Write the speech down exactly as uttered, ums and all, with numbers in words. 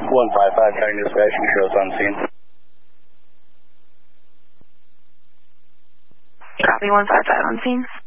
one five five, County Dispatch, shows on scene. Copy, one five five on scene.